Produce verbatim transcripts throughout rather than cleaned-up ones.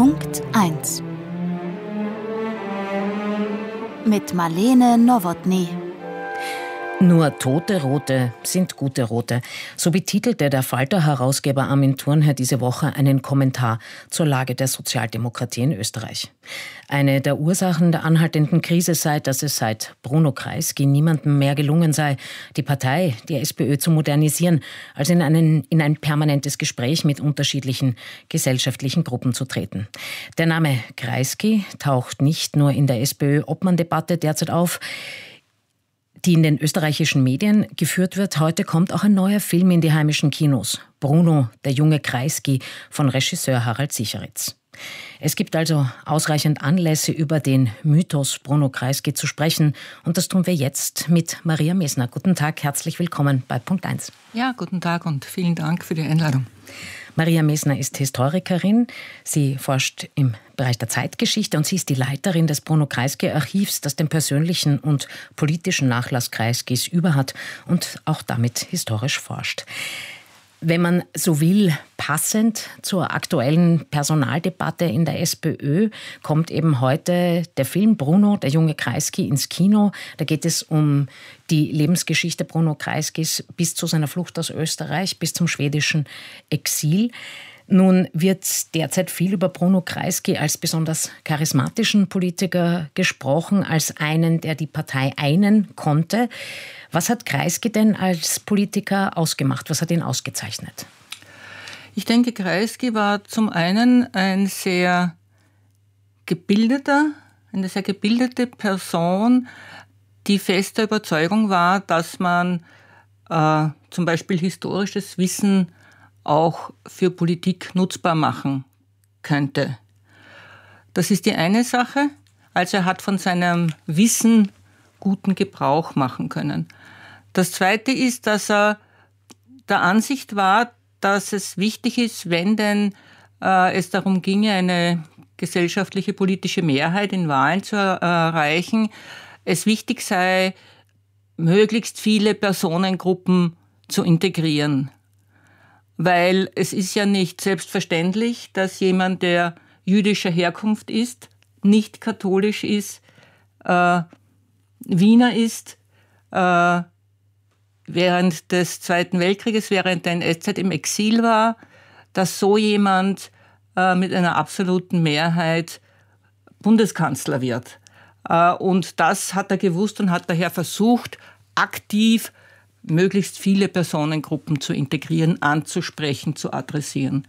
Punkt eins mit Marlene Nowotny. Nur tote Rote sind gute Rote. So betitelte der Falter-Herausgeber Armin Thurnherr diese Woche einen Kommentar zur Lage der Sozialdemokratie in Österreich. Eine der Ursachen der anhaltenden Krise sei, dass es seit Bruno Kreisky niemandem mehr gelungen sei, die Partei, die SPÖ, zu modernisieren, als in, einen, in ein permanentes Gespräch mit unterschiedlichen gesellschaftlichen Gruppen zu treten. Der Name Kreisky taucht nicht nur in der SPÖ-Obmann-Debatte derzeit auf, die in den österreichischen Medien geführt wird. Heute kommt auch ein neuer Film in die heimischen Kinos. Bruno, der junge Kreisky von Regisseur Harald Sicheritz. Es gibt also ausreichend Anlässe, über den Mythos Bruno Kreisky zu sprechen. Und das tun wir jetzt mit Maria Mesner. Guten Tag, herzlich willkommen bei Punkt eins. Ja, guten Tag und vielen Dank für die Einladung. Maria Mesner ist Historikerin. Sie forscht im Bereich der Zeitgeschichte und sie ist die Leiterin des Bruno Kreisky-Archivs, das den persönlichen und politischen Nachlass Kreiskys überhat und auch damit historisch forscht. Wenn man so will, passend zur aktuellen Personaldebatte in der SPÖ, kommt eben heute der Film Bruno, der junge Kreisky, ins Kino. Da geht es um die Lebensgeschichte Bruno Kreiskys bis zu seiner Flucht aus Österreich, bis zum schwedischen Exil. Nun wird derzeit viel über Bruno Kreisky als besonders charismatischen Politiker gesprochen, als einen, der die Partei einen konnte. Was hat Kreisky denn als Politiker ausgemacht? Was hat ihn ausgezeichnet? Ich denke, Kreisky war zum einen ein sehr gebildeter, eine sehr gebildete Person, die fester Überzeugung war, dass man äh, zum Beispiel historisches Wissen auch für Politik nutzbar machen könnte. Das ist die eine Sache. Also er hat von seinem Wissen guten Gebrauch machen können. Das zweite ist, dass er der Ansicht war, dass es wichtig ist, wenn denn äh, es darum ginge, eine gesellschaftliche politische Mehrheit in Wahlen zu äh, erreichen, es wichtig sei, möglichst viele Personengruppen zu integrieren. Weil es ist ja nicht selbstverständlich, dass jemand, der jüdischer Herkunft ist, nicht katholisch ist, äh, Wiener ist, äh, während des Zweiten Weltkrieges, während der N S-Zeit im Exil war, dass so jemand äh, mit einer absoluten Mehrheit Bundeskanzler wird. Äh, und das hat er gewusst und hat daher versucht, aktiv möglichst viele Personengruppen zu integrieren, anzusprechen, zu adressieren.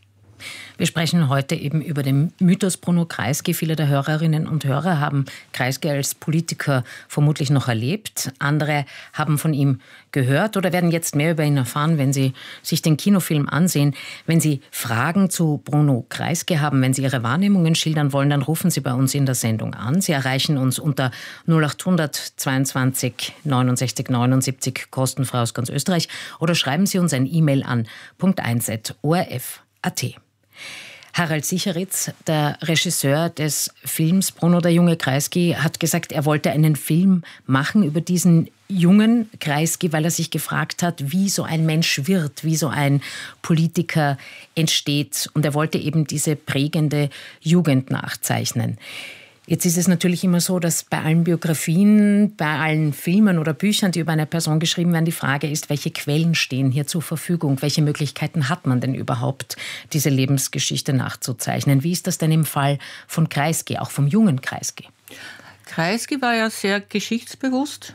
Wir sprechen heute eben über den Mythos Bruno Kreisky. Viele der Hörerinnen und Hörer haben Kreisky als Politiker vermutlich noch erlebt. Andere haben von ihm gehört oder werden jetzt mehr über ihn erfahren, wenn sie sich den Kinofilm ansehen. Wenn Sie Fragen zu Bruno Kreisky haben, wenn Sie Ihre Wahrnehmungen schildern wollen, dann rufen Sie bei uns in der Sendung an. Sie erreichen uns unter null acht hundert zweiundzwanzig neunundsechzig neunundsiebzig kostenfrei aus ganz Österreich oder schreiben Sie uns ein E-Mail an punkt eins at o r f punkt a t. Harald Sicheritz, der Regisseur des Films Bruno, der junge Kreisky, hat gesagt, er wollte einen Film machen über diesen jungen Kreisky, weil er sich gefragt hat, wie so ein Mensch wird, wie so ein Politiker entsteht. Und er wollte eben diese prägende Jugend nachzeichnen. Jetzt ist es natürlich immer so, dass bei allen Biografien, bei allen Filmen oder Büchern, die über eine Person geschrieben werden, die Frage ist, welche Quellen stehen hier zur Verfügung? Welche Möglichkeiten hat man denn überhaupt, diese Lebensgeschichte nachzuzeichnen? Wie ist das denn im Fall von Kreisky, auch vom jungen Kreisky? Kreisky war ja sehr geschichtsbewusst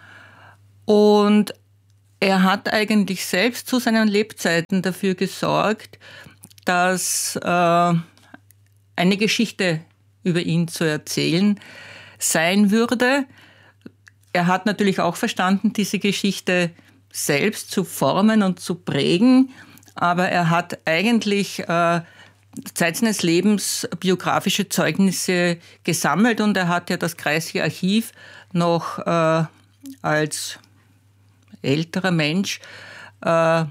und er hat eigentlich selbst zu seinen Lebzeiten dafür gesorgt, dass äh, eine Geschichte über ihn zu erzählen sein würde. Er hat natürlich auch verstanden, diese Geschichte selbst zu formen und zu prägen, aber er hat eigentlich äh, Zeit seines Lebens biografische Zeugnisse gesammelt und er hat ja das Kreisky-Archiv noch äh, als älterer Mensch äh,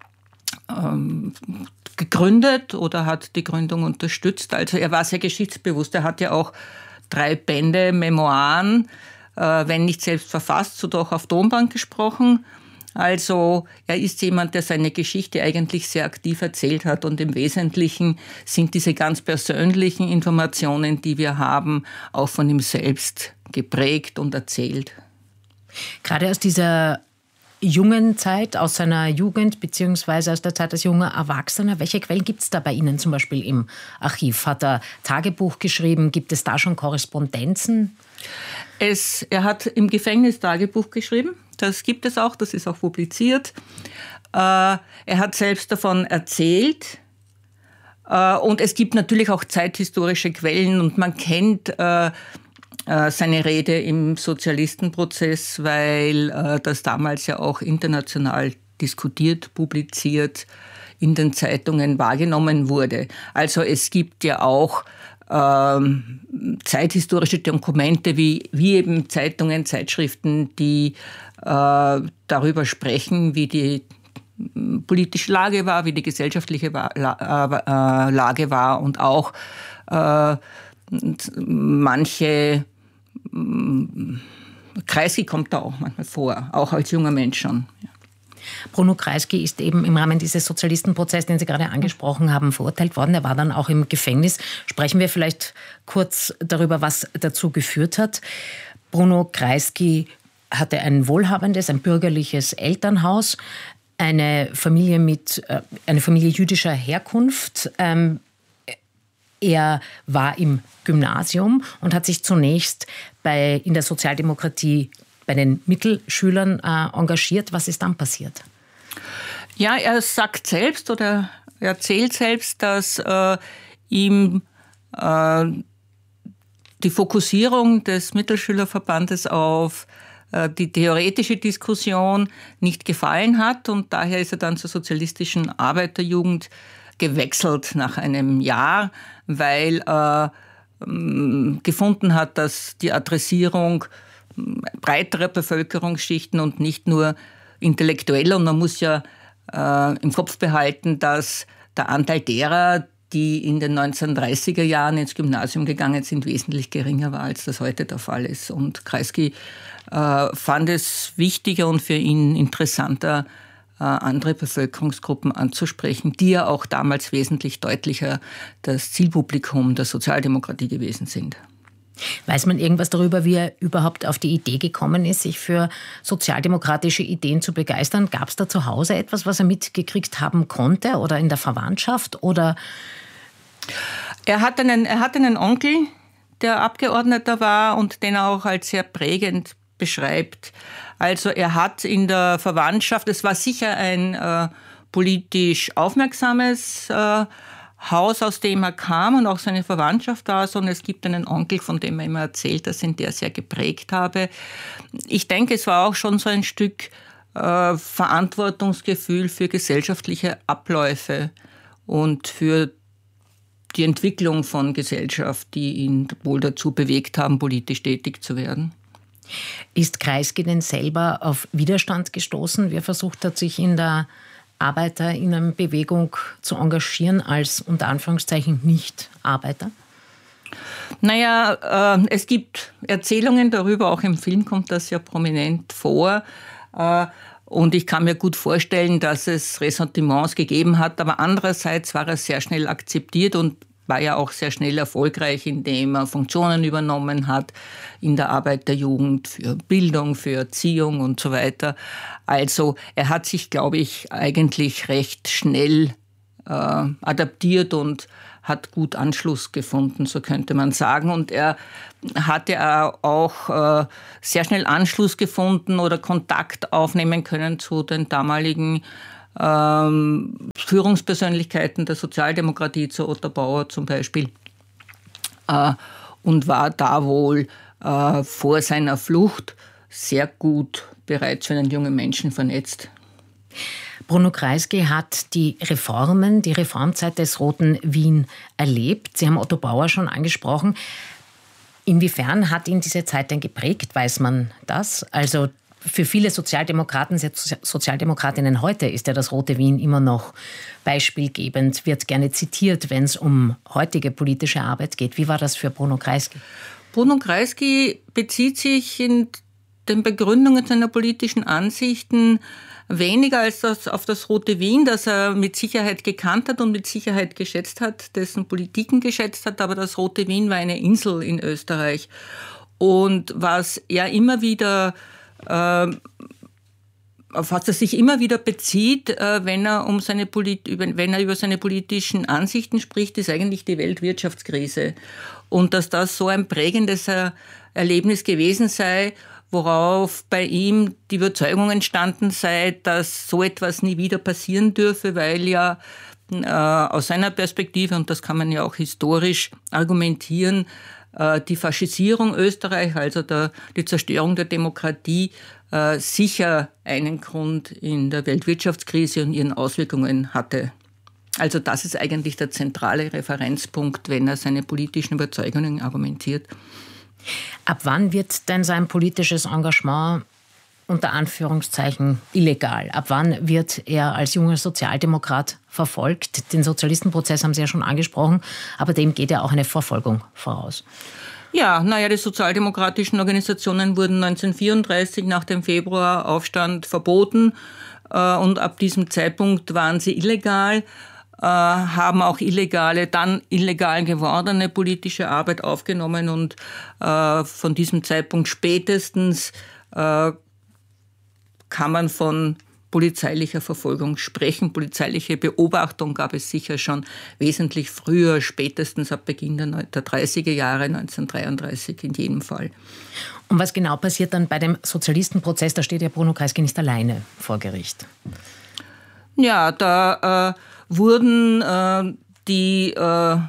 ähm, gegründet oder hat die Gründung unterstützt. Also er war sehr geschichtsbewusst. Er hat ja auch drei Bände Memoiren, äh, wenn nicht selbst verfasst, so doch auf Tonband gesprochen. Also er ist jemand, der seine Geschichte eigentlich sehr aktiv erzählt hat und im Wesentlichen sind diese ganz persönlichen Informationen, die wir haben, auch von ihm selbst geprägt und erzählt. Gerade aus dieser jungen Zeit, aus seiner Jugend beziehungsweise aus der Zeit als junger Erwachsener, welche Quellen gibt es da bei Ihnen zum Beispiel im Archiv? Hat er Tagebuch geschrieben? Gibt es da schon Korrespondenzen? Es, er hat im Gefängnis Tagebuch geschrieben. Das gibt es auch, das ist auch publiziert. Äh, er hat selbst davon erzählt. Äh, und es gibt natürlich auch zeithistorische Quellen und man kennt äh, seine Rede im Sozialistenprozess, weil äh, das damals ja auch international diskutiert, publiziert, in den Zeitungen wahrgenommen wurde. Also es gibt ja auch ähm, zeithistorische Dokumente, wie, wie eben Zeitungen, Zeitschriften, die äh, darüber sprechen, wie die politische Lage war, wie die gesellschaftliche Lage war und auch äh, manche Kreisky kommt da auch manchmal vor, auch als junger Mensch schon. Ja. Bruno Kreisky ist eben im Rahmen dieses Sozialistenprozesses, den Sie gerade angesprochen haben, verurteilt worden. Er war dann auch im Gefängnis. Sprechen wir vielleicht kurz darüber, was dazu geführt hat. Bruno Kreisky hatte ein wohlhabendes, ein bürgerliches Elternhaus, eine Familie mit, eine Familie jüdischer Herkunft. Ähm, Er war im Gymnasium und hat sich zunächst bei, in der Sozialdemokratie bei den Mittelschülern äh, engagiert. Was ist dann passiert? Ja, er sagt selbst oder er erzählt selbst, dass äh, ihm äh, die Fokussierung des Mittelschülerverbandes auf äh, die theoretische Diskussion nicht gefallen hat und daher ist er dann zur sozialistischen Arbeiterjugend gewechselt nach einem Jahr, weil er äh, gefunden hat, dass die Adressierung breiterer Bevölkerungsschichten und nicht nur intellektueller, und man muss ja äh, im Kopf behalten, dass der Anteil derer, die in den neunzehnhundertdreißiger Jahren ins Gymnasium gegangen sind, wesentlich geringer war, als das heute der Fall ist. Und Kreisky äh, fand es wichtiger und für ihn interessanter, andere Bevölkerungsgruppen anzusprechen, die ja auch damals wesentlich deutlicher das Zielpublikum der Sozialdemokratie gewesen sind. Weiß man irgendwas darüber, wie er überhaupt auf die Idee gekommen ist, sich für sozialdemokratische Ideen zu begeistern? Gab es da zu Hause etwas, was er mitgekriegt haben konnte oder in der Verwandtschaft? Oder? Er hat einen, er hat einen Onkel, der Abgeordneter war und den er auch als sehr prägend beschreibt. Also er hat in der Verwandtschaft, es war sicher ein äh, politisch aufmerksames äh, Haus, aus dem er kam und auch seine Verwandtschaft war so. Und es gibt einen Onkel, von dem er immer erzählt, dass ihn der sehr geprägt habe. Ich denke, es war auch schon so ein Stück äh, Verantwortungsgefühl für gesellschaftliche Abläufe und für die Entwicklung von Gesellschaft, die ihn wohl dazu bewegt haben, politisch tätig zu werden. Ist Kreisky denn selber auf Widerstand gestoßen, wie er versucht hat, sich in der Arbeiterinnenbewegung zu engagieren als unter Anführungszeichen Nicht-Arbeiter? Naja, äh, es gibt Erzählungen darüber, auch im Film kommt das ja prominent vor. Äh, und ich kann mir gut vorstellen, dass es Ressentiments gegeben hat, aber andererseits war er sehr schnell akzeptiert und war ja auch sehr schnell erfolgreich, indem er Funktionen übernommen hat in der Arbeiterjugend für Bildung, für Erziehung und so weiter. Also er hat sich, glaube ich, eigentlich recht schnell äh, adaptiert und hat gut Anschluss gefunden, so könnte man sagen. Und er hatte auch äh, sehr schnell Anschluss gefunden oder Kontakt aufnehmen können zu den damaligen Ähm, Führungspersönlichkeiten der Sozialdemokratie, zu Otto Bauer zum Beispiel, äh, und war da wohl äh, vor seiner Flucht sehr gut bereits für einen jungen Menschen vernetzt. Bruno Kreisky hat die Reformen, die Reformzeit des Roten Wien erlebt. Sie haben Otto Bauer schon angesprochen. Inwiefern hat ihn diese Zeit denn geprägt? Weiß man das? Also für viele Sozialdemokraten, Sozialdemokratinnen heute ist ja das Rote Wien immer noch beispielgebend, wird gerne zitiert, wenn es um heutige politische Arbeit geht. Wie war das für Bruno Kreisky? Bruno Kreisky bezieht sich in den Begründungen seiner politischen Ansichten weniger als das, auf das Rote Wien, das er mit Sicherheit gekannt hat und mit Sicherheit geschätzt hat, dessen Politiken geschätzt hat, aber das Rote Wien war eine Insel in Österreich. Und was er immer wieder, äh, auf was er sich immer wieder bezieht, äh, wenn er um seine Polit- wenn er über seine politischen Ansichten spricht, ist eigentlich die Weltwirtschaftskrise. Und dass das so ein prägendes Erlebnis gewesen sei, worauf bei ihm die Überzeugung entstanden sei, dass so etwas nie wieder passieren dürfe, weil ja äh, aus seiner Perspektive, und das kann man ja auch historisch argumentieren, äh, die Faschisierung Österreich, also der, die Zerstörung der Demokratie, äh, sicher einen Grund in der Weltwirtschaftskrise und ihren Auswirkungen hatte. Also das ist eigentlich der zentrale Referenzpunkt, wenn er seine politischen Überzeugungen argumentiert. Ab wann wird denn sein politisches Engagement unter Anführungszeichen illegal? Ab wann wird er als junger Sozialdemokrat verfolgt? Den Sozialistenprozess haben Sie ja schon angesprochen, aber dem geht ja auch eine Verfolgung voraus. Ja, naja, die sozialdemokratischen Organisationen wurden neunzehnhundertvierunddreißig nach dem Februaraufstand verboten und ab diesem Zeitpunkt waren sie illegal. Haben auch illegale, dann illegal gewordene politische Arbeit aufgenommen und äh, von diesem Zeitpunkt spätestens äh, kann man von polizeilicher Verfolgung sprechen. Polizeiliche Beobachtung gab es sicher schon wesentlich früher, spätestens ab Beginn der, der dreißiger Jahre, neunzehnhundertdreiunddreißig in jedem Fall. Und was genau passiert dann bei dem Sozialistenprozess? Da steht ja Bruno Kreisky nicht alleine vor Gericht. Ja, da äh, wurden äh, die äh,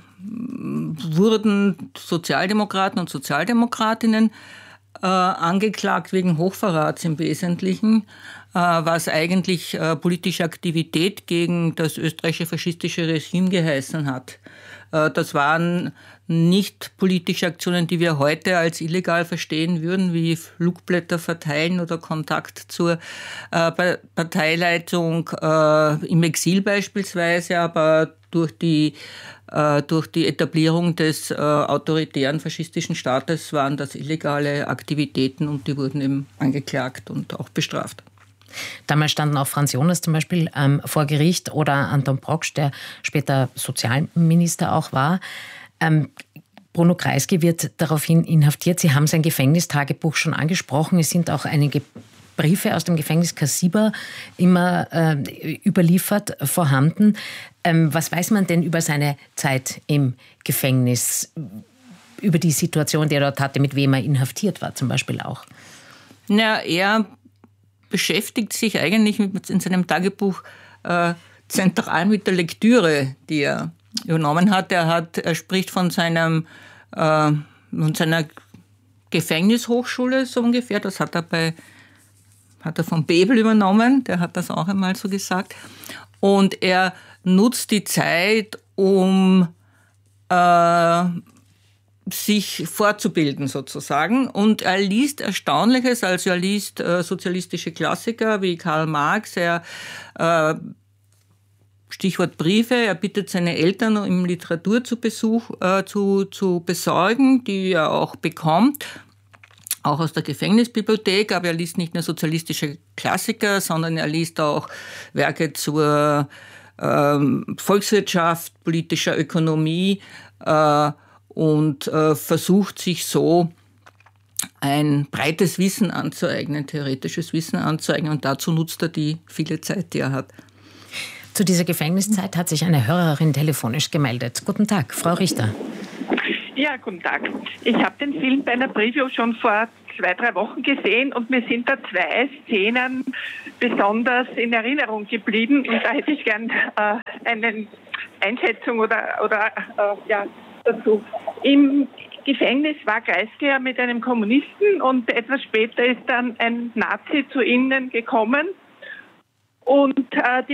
wurden Sozialdemokraten und Sozialdemokratinnen äh, angeklagt wegen Hochverrats im Wesentlichen, äh, was eigentlich äh, politische Aktivität gegen das österreichische faschistische Regime geheißen hat. Äh, das waren nicht politische Aktionen, die wir heute als illegal verstehen würden, wie Flugblätter verteilen oder Kontakt zur äh, Parteileitung äh, im Exil beispielsweise, aber durch die, äh, durch die Etablierung des äh, autoritären faschistischen Staates waren das illegale Aktivitäten und die wurden eben angeklagt und auch bestraft. Damals standen auch Franz Jonas zum Beispiel ähm, vor Gericht oder Anton Proksch, der später Sozialminister auch war. Ähm, Bruno Kreisky wird daraufhin inhaftiert. Sie haben sein Gefängnistagebuch schon angesprochen. Es sind auch einige Briefe aus dem Gefängnis Kassiber immer äh, überliefert vorhanden. Ähm, was weiß man denn über seine Zeit im Gefängnis, über die Situation, die er dort hatte, mit wem er inhaftiert war zum Beispiel auch? Ja, er beschäftigt sich eigentlich mit, in seinem Tagebuch äh, zentral mit der Lektüre, die er übernommen hat. Er hat, er spricht von seinem, äh, von seiner Gefängnishochschule so ungefähr. Das hat er bei, hat er von Bebel übernommen. Der hat das auch einmal so gesagt. Und er nutzt die Zeit, um äh, sich fortzubilden sozusagen. Und er liest Erstaunliches, also er liest äh, sozialistische Klassiker wie Karl Marx, er äh, Stichwort Briefe, er bittet seine Eltern, ihm Literatur zu, Besuch, äh, zu, zu besorgen, die er auch bekommt, auch aus der Gefängnisbibliothek, aber er liest nicht nur sozialistische Klassiker, sondern er liest auch Werke zur ähm, Volkswirtschaft, politischer Ökonomie äh, und äh, versucht sich so ein breites Wissen anzueignen, theoretisches Wissen anzueignen und dazu nutzt er die viele Zeit, die er hat. Zu dieser Gefängniszeit hat sich eine Hörerin telefonisch gemeldet. Guten Tag, Frau Richter. Ja, guten Tag. Ich habe den Film bei einer Preview schon vor zwei, drei Wochen gesehen und mir sind da zwei Szenen besonders in Erinnerung geblieben und da hätte ich gern äh, eine Einschätzung oder, oder äh, ja, dazu. Im Gefängnis war Kreisky mit einem Kommunisten und etwas später ist dann ein Nazi zu ihnen gekommen und äh, die